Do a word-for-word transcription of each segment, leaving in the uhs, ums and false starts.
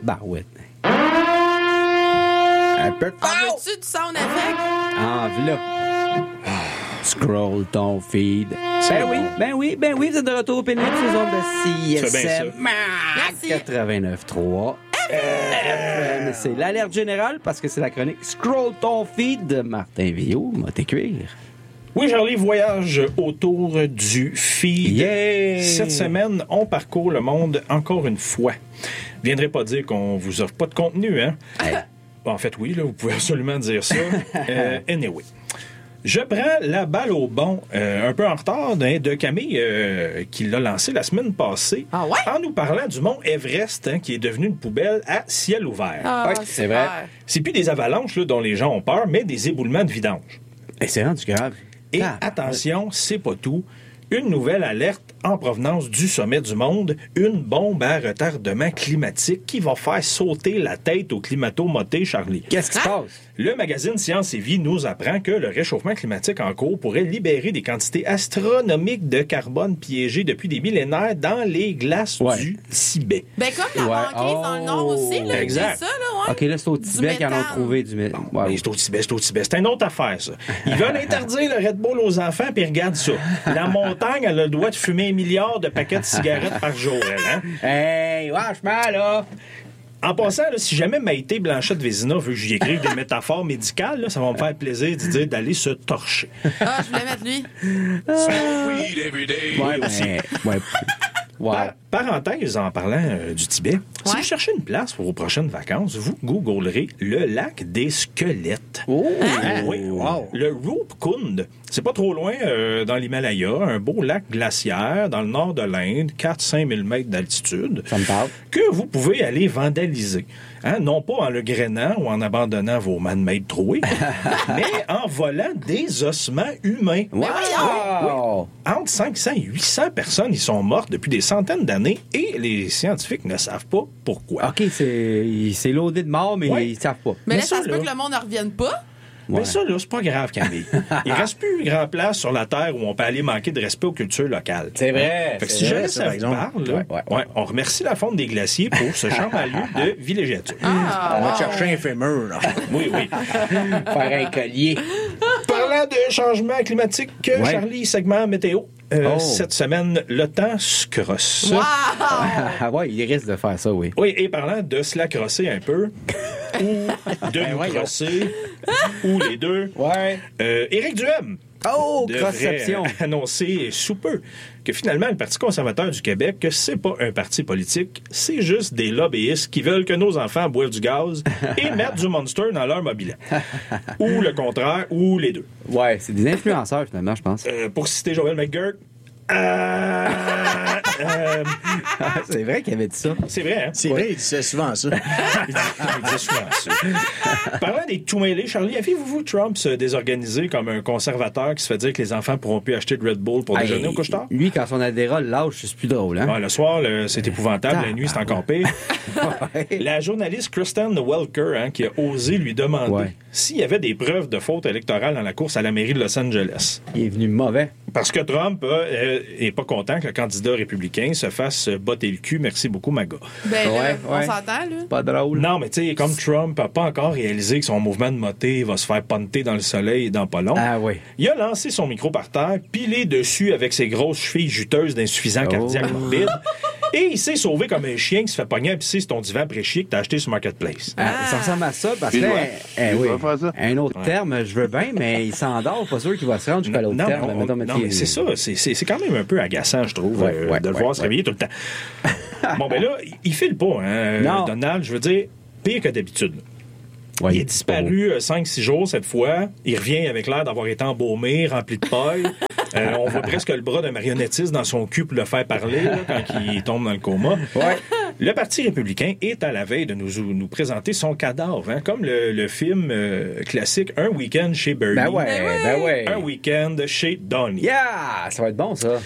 Tabarouette. Un peu de Ah, veux-tu du sound effect? Ah, là. Scroll ton feed. Ben oui, ben oui, ben oui, vous êtes de retour au Pénible, saison de C S M. Merci. quatre-vingt-neuf trois. Euh, c'est l'alerte générale parce que c'est la chronique Scroll ton feed de Martin Villot, Moté Cuir. Oui, Charlie, voyage autour du feed. Yeah! Cette semaine, on parcourt le monde encore une fois. Je viendrai pas dire qu'on vous offre pas de contenu, hein? Hey. Bon, en fait, oui, là, vous pouvez absolument dire ça. euh, anyway. Je prends la balle au bon, euh, un peu en retard, hein, de Camille, euh, qui l'a lancé la semaine passée, Ah ouais? en nous parlant du mont Everest, hein, qui est devenu une poubelle à ciel ouvert. Ah, Ouais, c'est super. vrai. C'est plus des avalanches là, dont les gens ont peur, mais des éboulements de vidange. Hey, c'est rendu grave. Et Ah, attention, c'est pas tout. Une nouvelle alerte en provenance du sommet du monde, une bombe à retardement climatique qui va faire sauter la tête au climato-moté, Charlie. Qu'est-ce qui se Hein? passe? Le magazine Science et Vie nous apprend que le réchauffement climatique en cours pourrait libérer des quantités astronomiques de carbone piégées depuis des millénaires dans les glaces Ouais. du Tibet. Ben, comme la Ouais. banquise dans le Nord aussi, là. Exact. C'est ça, là, ouais. OK, là, c'est au Du Tibet qu'ils en ont méthane. trouvé du méthane. Ouais, c'est au Tibet, c'est au Tibet. C'est une autre affaire, ça. Ils veulent interdire le Red Bull aux enfants, puis regarde ça. La montagne, elle a le droit de fumer un milliard de paquets de cigarettes par jour, elle, hein? Hey, vachement, là! En passant, là, si jamais Maïté Blanchette-Vézina veut que j'y écrive des métaphores médicales, là, ça va me faire plaisir de dire d'aller se torcher. Ah, je voulais mettre lui. Ouais, aussi. mais... Ouais. Ouais. Par- parenthèse, en parlant euh, du Tibet, si Ouais. vous cherchez une place pour vos prochaines vacances, vous googlerez le lac des squelettes. Oh! Ah oui, Wow. Le Roopkund, c'est pas trop loin euh, dans l'Himalaya, un beau lac glaciaire dans le nord de l'Inde, quatre à cinq mille mètres d'altitude, Ça me parle. que vous pouvez aller vandaliser. Hein, non pas en le grainant ou en abandonnant vos man-made troués, mais en volant des ossements humains. Wow! Entre cinq cents et huit cents personnes y sont mortes depuis des centaines d'années et les scientifiques ne savent pas pourquoi. OK, c'est, c'est loadé de mort, mais Ouais. ils savent pas. Mais Mais là, ça ça, se là- peut que le monde ne revienne pas. Mais Ouais. ça, là, c'est pas grave, Camille. Il reste plus une grande place sur la Terre où on peut aller manquer de respect aux cultures locales. C'est vrai, Fait que c'est si vrai, jamais ça, ça par vous exemple. parle, là, Ouais, ouais, ouais. ouais, on remercie la fonte des glaciers pour ce chambalieu de villégiature. Ah, On va wow. te chercher un fémur, là. Oui, oui. Faire un collier. Parlant de changement climatique, Ouais. Charlie, segment météo. Euh, Oh. Cette semaine, le temps se crosse. Wow! Ah ouais, il risque de faire ça, oui. Oui, et parlant de se la crosser un peu, ou de nous voyons. crosser, ou les deux, Ouais. euh, Éric Duhem Oh, devrait crossception. euh, annoncer sous peu que finalement, le Parti conservateur du Québec, que c'est pas un parti politique, c'est juste des lobbyistes qui veulent que nos enfants boivent du gaz et mettent du Monster dans leur mobilette. Ou le contraire, ou les deux. Ouais, c'est des influenceurs, finalement, je pense. Euh, pour citer Joël McGurk, euh, euh, C'est vrai qu'il avait dit ça. c'est vrai, hein? C'est vrai, il disait souvent ça. Il dit- il dit souvent ça. Parlant des tout mêlés, Charlie, avez-vous vu Trump se désorganiser comme un conservateur qui se fait dire que les enfants pourront plus acheter de Red Bull pour déjeuner Hey, au couche-tard? Lui, quand son adhéral lâche, c'est plus drôle, hein? Ouais, le soir, le- c'est épouvantable. La nuit, c'est encore pire. Ouais. La journaliste Kristen Welker, hein, qui a osé lui demander Ouais. s'il y avait des preuves de faute électorale dans la course à la mairie de Los Angeles. Il est venu mauvais. Parce que Trump euh, est pas content que le candidat républicain se fasse botter le cul. Merci beaucoup, Maga. Ben, là, Ouais, on ouais. s'entend, là. Pas drôle. Non, mais tu sais, comme Trump n'a pas encore réalisé que son mouvement de moté va se faire punter dans le soleil dans pas long, Ah oui. il a lancé son micro par terre, pilé dessus avec ses grosses chevilles juteuses d'insuffisant Oh. cardiaque morbide, et il s'est sauvé comme un chien qui se fait pogner à pisser sur ton divan pré-chier que t'as acheté sur Marketplace. Ah, ça ressemble à ça parce que Il là, doit. eh, Il oui, doit faire ça. un autre terme, je veux bien, mais il s'endort, pas sûr qu'il va se rendre jusqu'à l'autre Non, terme. non, Mettons, non, mettez- mais c'est ça, c'est, c'est, c'est quand même un peu agaçant, je trouve, Ouais, euh, ouais, de le ouais, voir se ouais. réveiller tout le temps. Bon, ben là, il file pas, hein, Non. Donald, je veux dire, pire que d'habitude. Ouais, Il est disparu cinq six jours cette fois. Il revient avec l'air d'avoir été embaumé, rempli de paille. Euh, on voit presque le bras d'un marionnettiste dans son cul pour le faire parler là, quand il tombe dans le coma. Ouais. Le Parti républicain est à la veille de nous, nous présenter son cadavre, hein, comme le, le film euh, classique Un week-end chez Bernie. Ben ouais, ben ouais. Un week-end chez Donnie. Yeah! Ça va être bon, ça.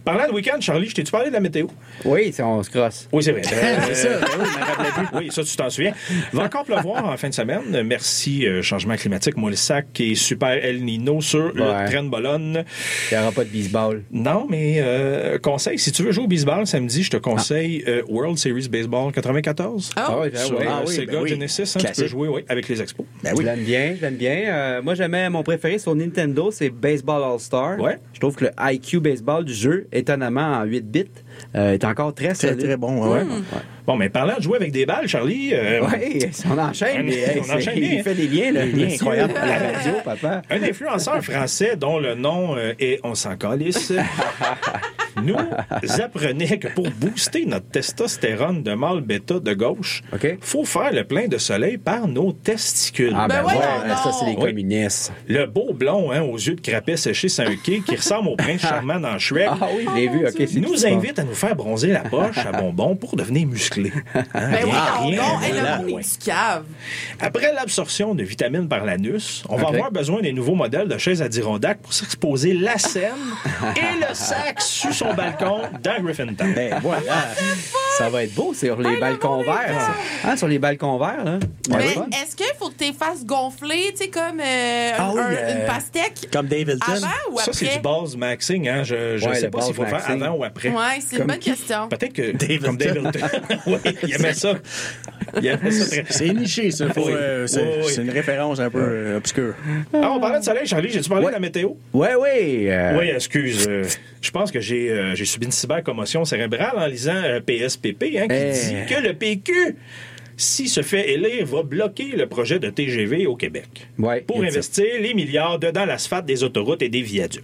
Parlant de week-end, Charlie, je t'ai-tu parlé de la météo? Oui, c'est- on se crosse. Oui, c'est vrai. Euh, C'est ça, ben oui, je me rappelais plus. Oui, ça, tu t'en souviens. Il va encore pleuvoir en fin de semaine. Merci, euh, changement climatique, Molissac et super El Nino sur Ouais. le train de Bologne. Il n'y aura pas de baseball. Non, mais euh, conseil, si tu veux jouer au baseball samedi, je te conseille euh, World Series Baseball quatre-vingt-quatorze. Oh. Ah oui, Sur oui. euh, Ah oui, Sega ben oui. Genesis, hein, tu peux Classique. jouer oui, avec les expos. Ben oui. Je l'aime bien, je l'aime bien. Euh, moi, j'aimais mon préféré sur Nintendo, c'est Baseball All-Star. Ouais. Je trouve que le I Q Baseball du jeu, étonnamment en huit bits, euh, est encore très Très, solide. très bon. Ouais. Bon, mais parlant de jouer avec des balles, Charlie, euh, Oui, on enchaîne. On- mais, hey, on c'est- enchaîne bien, il hein. fait des liens, là. Des liens monsieur, incroyables. à la radio, papa. un influenceur français dont le nom euh, est On s'en calisse nous apprenait que pour booster notre testostérone de mâle bêta de gauche, OK. faut faire le plein de soleil par nos testicules. Ah, ben, Ben voyons ouais, ça, donc. c'est les Oui. communistes. Le beau blond, hein, aux yeux de crapet séché sur un quai, qui ressemble au prince charmant dans Shrek, Ah oui, je l'ai vu, OK. c'est nous tout ça. invite à nous faire bronzer la poche à bonbons pour devenir musclés. Hein, Ben rien- oui, rien non, de hey, là, le monde ouais. est du cave. Après l'absorption de vitamines par l'anus, on va OK. avoir besoin des nouveaux modèles de chaises Adirondack pour s'exposer la scène et le sac sur son balcon dans Griffintown. Ben voilà. Ça va être beau sur les balcons verts. ça. Hein, sur les balcons verts, là. Mais Ouais, fun. est-ce qu'il faut que tu les fasses gonfler, tu sais, comme euh, Ah un- oui, un- euh, une pastèque Comme Davidson. avant ou Ça, après? c'est du base maxing. Hein? Je ne Ouais, sais le pas s'il faut le base faire maxing. avant ou après. Ouais, c'est une Comme bonne qui? question. Peut-être que Davidson. comme Davidson. oui, il aimait ça. Il aimait ça très... C'est niché, ça. Faut, Oui. euh, c'est Oui, oui. c'est une référence un peu euh, obscure. Ah, on parlait de soleil, Charlie. J'ai-tu parlé Ouais. de la météo? Ouais, ouais. euh, Oui, excuse. euh, je pense que j'ai euh, j'ai subi une cybercommotion cérébrale en lisant euh, P S P P, hein, qui Eh. dit que le P Q, s'il se fait élire, va bloquer le projet de T G V au Québec Ouais, pour il y a investir les milliards dedans l'asphalte des autoroutes et des viaducs.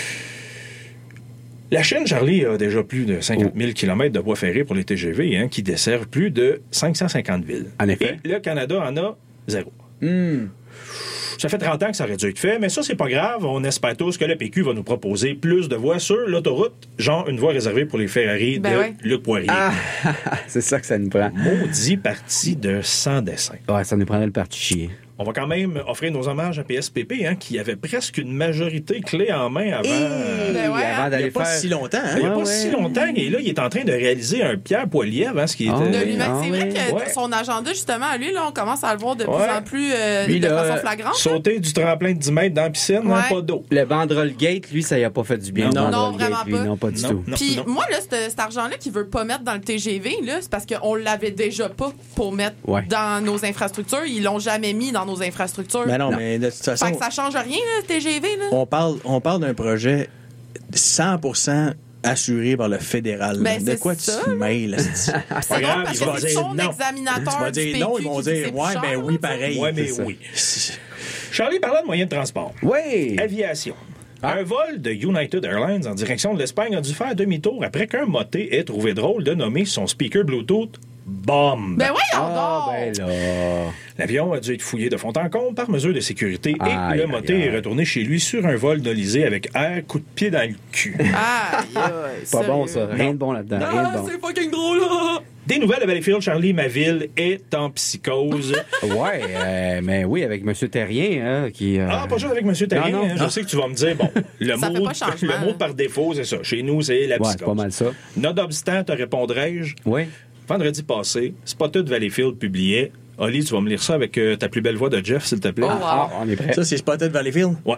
La Chine, Charlie, a déjà plus de cinquante mille kilomètres de voies ferrées pour les T G V, hein, qui desservent plus de cinq cent cinquante villes. En effet. Et le Canada en a zéro. Hmm. Ça fait trente ans que ça aurait dû être fait, mais ça, c'est pas grave. On espère tous que le P Q va nous proposer plus de voies sur l'autoroute, genre une voie réservée pour les Ferrari Ben de ouais. Luc Poirier. Ah, c'est ça que ça nous prend. Maudit parti de sans dessin. Ouais, ça nous prendrait le parti chier. On va quand même offrir nos hommages à P S P P, hein, qui avait presque une majorité clé en main avant. euh, Ben ouais, Et hein. avant Il n'y d'aller a pas faire... si longtemps. Hein? il n'y a Ouais, pas ouais. si longtemps, et là, il est en train de réaliser un Pierre Poilievre, hein, ce qui Ah était... De oui. lui-même. Ah C'est vrai oui. que Ouais. son agenda, justement, lui, là, on commence à le voir de Ouais. plus en plus euh, Lui, de là, façon flagrante. Sauter du tremplin de dix mètres dans la piscine, hein, Ouais. pas d'eau. Le Banderole Gate, lui, ça y a pas fait du bien. Non. le Non, Banderole vraiment Gate, lui, pas. non, pas du Non, tout. non. Puis moi, là, cet, cet argent-là qu'il veut pas mettre dans le T G V, là, c'est parce qu'on l'avait déjà pas pour mettre Ouais. dans nos infrastructures. Ils l'ont jamais mis dans nos infrastructures. Mais non, Non. mais de toute façon, Fait que ça change rien, là, le T G V. Là. on parle, on parle d'un projet cent pour cent assuré par le fédéral. Ben, de c'est quoi ça, tu te mêles? esti? Pas C'est grave, drôle parce il va que c'est dire son non. examinateur Tu vas du dire P Q non, ils vont qui dit dire c'est plus ouais, cher, ben là, oui, tu sais. pareil. Ouais, mais c'est ça. oui. Charlie, parlant de moyens de transport. Oui! Aviation. Ah. Un vol de United Airlines en direction de l'Espagne a dû faire demi-tour après qu'un moté ait trouvé drôle de nommer son speaker Bluetooth Bomb. Ben voyons Ah, donc! ben là... L'avion a dû être fouillé de fond en comble par mesure de sécurité et Aïe, le aïe, moté aïe. est retourné chez lui sur un vol nolisé avec air coup de pied dans le cul. Aïe, aïe, Pas bon, sérieux. ça. Rien de bon là-dedans. Rien de Ah, bon. c'est fucking drôle, là! Des nouvelles de Valleyfield, Charlie, ma ville est en psychose. Ouais, euh, mais oui, avec M. Terrien, hein, qui... euh, Ah, pas juste avec M. Terrien. Non, non. hein. Je sais que tu vas me dire, bon, le, Ça fait mot, pas changement, le mot hein. par défaut, c'est ça. Chez nous, c'est la Ouais, psychose. c'est pas mal ça. Nonobstant, te répondrai-je, Oui. vendredi passé, Spotted Valleyfield publiait. Oli, tu vas me lire ça avec euh, ta plus belle voix de Jeff, s'il te plaît. Oh, wow. Ah, on est prêt. Ça, c'est Spotted Valleyfield. Ouais.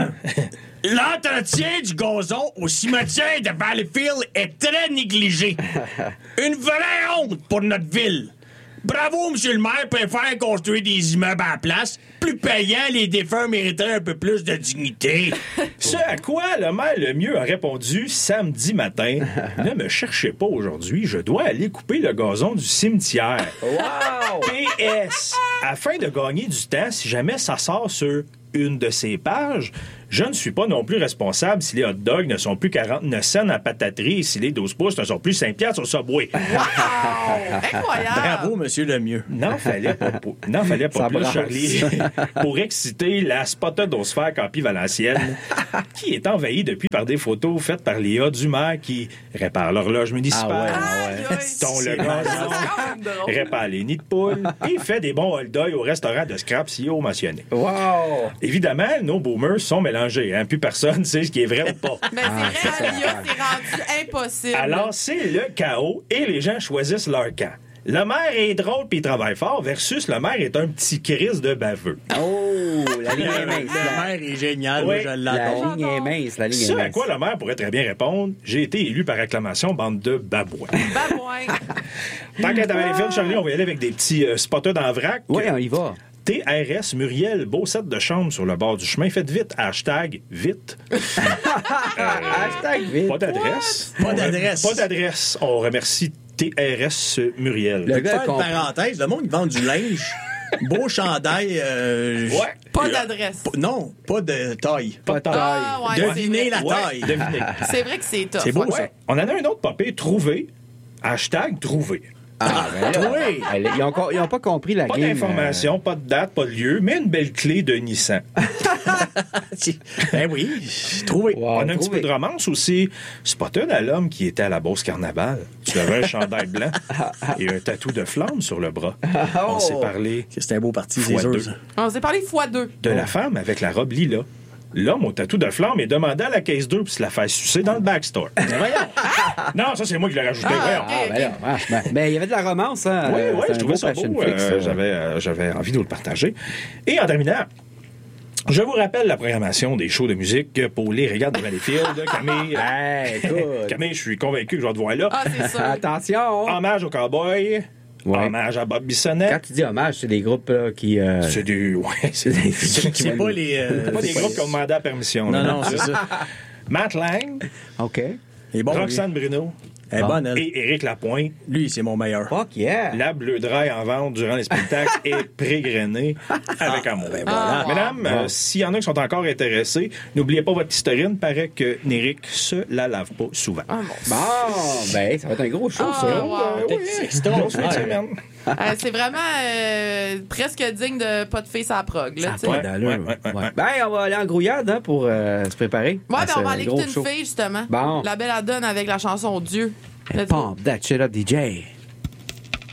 L'entretien du gazon au cimetière de Valleyfield est très négligé. Une vraie honte pour notre ville. Bravo, monsieur le maire, préfère construire des immeubles à la place. Plus payant, les défunts mériteraient un peu plus de dignité. Ce à quoi le maire le mieux a répondu samedi matin. Ne me cherchez pas aujourd'hui, je dois aller couper le gazon du cimetière. Wow! P S. Afin de gagner du temps, si jamais ça sort sur une de ces pages, je ne suis pas non plus responsable si les hot dogs ne sont plus quarante-neuf cents à pataterie et si les douze pouces ne sont plus cinq piastres au Subway. Wow! Incroyable! Bravo, monsieur Lemieux. N'en fallait pas, pour- n'en fallait pas Ça plus, brasse. Charlie, pour exciter la spotodosphère Campy Valenciennes, qui est envahie depuis par des photos faites par Léa Dumas, qui répare l'horloge municipale, Ah Aïe, ouais. aïe, ton le c'est gazon, quand même drôle. répare les nids de poules et fait des bons hold-doy au restaurant de Scrap C E O mentionné. Wow! Évidemment, nos boomers sont mélangés mélangé. Hein? Plus personne sait ce qui est vrai ou pas. Mais c'est vrai, l'I A, c'est rendu impossible. Alors, c'est le chaos et les gens choisissent leur camp. Le maire est drôle puis il travaille fort versus le maire est un petit crise de baveux. Oh, la ligne est mince. Le maire est génial, Oui. moi, je La l'adore. ligne est mince, la ligne Ce est à mince. quoi le maire pourrait très bien répondre, j'ai été élu par acclamation, bande de babouins. Babouin. Tant qu'à t'avoir les films, Charlie, on va y aller avec des petits euh, spotters dans le vrac. Oui, on y va. T R S Muriel, beau set de chambre sur le bord du chemin. Faites vite. Hashtag vite. Hashtag vite. Pas d'adresse. Pas d'adresse. Pas d'adresse. On remercie T R S Muriel. Le Faire gars une comprend. parenthèse, le monde qui vend du linge, beau chandail. euh, Ouais. Pas d'adresse. p- Non, pas de taille. Pas de taille. Ah, ouais, Devinez c'est la vrai. taille. Devinez. C'est vrai que c'est tough. C'est beau, ouais. ça. Ouais. On en a un autre papier, trouvé. Hashtag trouvé. Ah, ben là, Oui. elle- Ils ont, co- ils ont pas compris la Pas game. d'information, pas de date, pas de lieu, mais une belle clé de Nissan. Ben oui, trouvé. Wow, On a un petit trouvé. peu de romance aussi. Spotted à l'homme qui était à la Beauce Carnaval. Tu avais un chandail blanc et un tatou de flamme sur le bras. On s'est parlé C'est un beau parti, Fois c'est sûr. deux. ça. On s'est parlé fois deux. de la femme avec la robe lilas. L'homme au tatou de flamme est demandé à la caisse deux pour se la faire sucer dans le backstore. Mais voyons. Non, ça, c'est moi qui l'ai rajouté. Ah, Voyons. ok. Ah, ben là, franchement. Ben, il y avait de la romance, hein. Oui, Euh, oui, c'est je un trouvais beau ça fashion beau. fix, Euh, ça. j'avais, euh, j'avais envie de vous le partager. Et en terminant, je vous rappelle la programmation des shows de musique pour les Regards de Valleyfield. Camille, Hey, écoute. Camille, je suis convaincu que je vais te voir là. Ah, c'est sûr. Attention. Hommage aux Cowboys. Ouais. Hommage à Bob Bissonnette. Quand tu dis hommage, c'est des groupes là, qui. euh, C'est du. Ouais, c'est des. C'est pas les. euh, pas des groupes qui ont demandé la permission. Non, là. non, c'est ça. Matt Lang, OK. Il est bon. Roxane Bruno Elle est bonne, elle. et Éric Lapointe. Lui, c'est mon meilleur. Fuck yeah. La Bleu Dry en vente durant les spectacles est pré-grainée avec amour. ben voilà. Mesdames, euh, s'il y en a qui sont encore intéressés, n'oubliez pas votre historine. Paraît que Néric se la lave pas souvent. Ah, mon Bon, ben, ça va être un gros show, Ah, ça. wow. Euh, oui, C'est grosse fin de extraordinaire. semaine. Euh, c'est vraiment euh, presque digne de pas de face à la prog. Là, Ça tu sais. a pas Ouais, d'allure. ouais, ouais, ouais, ouais. Ben, on va aller en grouillade hein, pour euh, se préparer. à ben, on ce va aller gros écouter show. une fille, justement. Bon. La belle Adonne avec la chanson Dieu. Pump that shit up, D J.